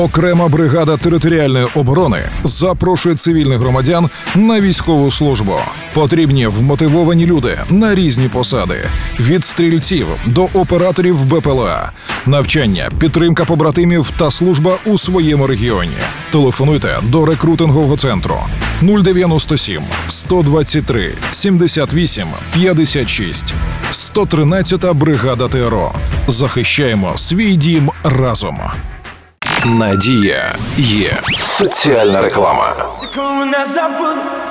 Окрема бригада територіальної оборони запрошує цивільних громадян на військову службу. Потрібні вмотивовані люди на різні посади – від стрільців до операторів БПЛА. Навчання, підтримка побратимів та служба у своєму регіоні. Телефонуйте до рекрутингового центру 097 123 78 56. 113-та бригада ТРО. Захищаємо свій дім разом. Надія є. Соціальна реклама. Ніколи не забуду.